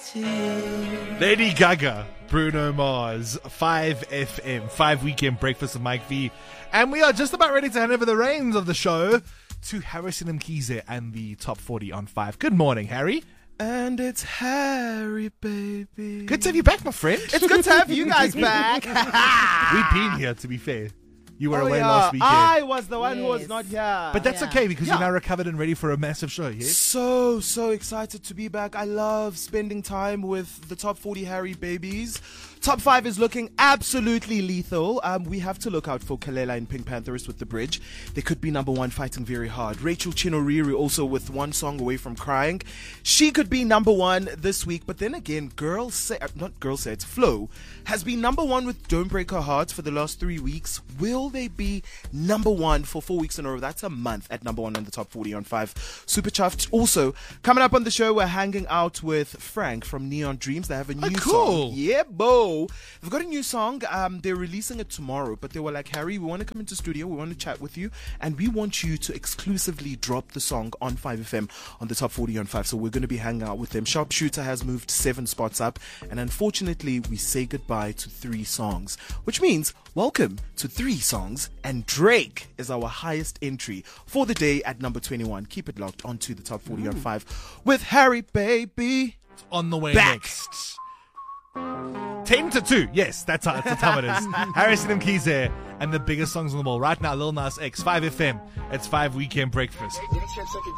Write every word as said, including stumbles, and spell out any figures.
Lady Gaga, Bruno Mars, five F M, five Weekend Breakfast with Mike V. And we are just about ready to hand over the reins of the show to Harrison Mkhize and the Top forty on five. Good morning, Harry. And it's Harry, baby. Good to have you back, my friend. It's good to have you guys back. We've been here, to be fair. You were Oh, away yeah. last weekend. I was the one who was Yes. not here. But that's Yeah. okay because Yeah. you're now recovered and ready for a massive show, yes? So, so excited to be back. I love spending time with the Top forty Harry babies. Top five is looking absolutely lethal. Um, we have to look out for Kalela and Pink Pantherist with The Bridge. They could be number one, fighting very hard. Rachel Chinoriri also with one song away from crying. She could be number one this week. But then again, Girl Say, uh, not Girl Say, it's Flo, has been number one with Don't Break Her Heart for the last three weeks. Will they be number one for four weeks in a row? That's a month at number one on the Top forty on five. Super chuffed. Also, coming up on the show, we're hanging out with Frank from Neon Dreams. They have a new cool. song. Yeah, bo. They've got a new song. Um, they're releasing it tomorrow, but they were like, Harry, we want to come into studio. We want to chat with you, and we want you to exclusively drop the song on five F M on the Top forty on five. So we're going to be hanging out with them. Sharpshooter has moved seven spots up, and unfortunately, we say goodbye to three songs, which means welcome to three songs, and Drake is our highest entry for the day at number twenty-one. Keep it locked onto the Top forty on five with Harry, baby. On the way Back. next. ten to two. Yes, that's how, that's the time it is. Harrison Mkhize and the biggest songs on the wall. Right now, Lil Nas X, five F M. It's five Weekend Breakfast.